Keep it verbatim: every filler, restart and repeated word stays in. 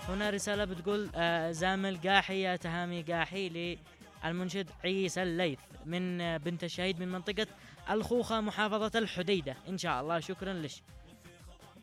هنا رسالة بتقول آه زامل قاحي يا تهامي قاحي للمنشد عيسى الليث من آه بنت الشهيد من منطقة الخوخة محافظة الحديدة إن شاء الله. شكرا لك.